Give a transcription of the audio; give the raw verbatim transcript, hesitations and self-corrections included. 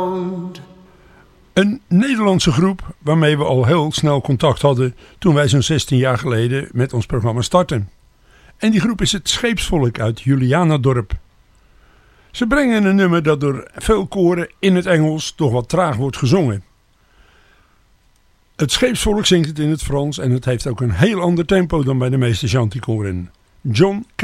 Een Nederlandse groep waarmee we al heel snel contact hadden toen wij zo'n zestien jaar geleden met ons programma startten. En die groep is het Scheepsvolk uit Julianadorp. Ze brengen een nummer dat door veel koren in het Engels toch wat traag wordt gezongen. Het Scheepsvolk zingt het in het Frans en het heeft ook een heel ander tempo dan bij de meeste chanticoren. John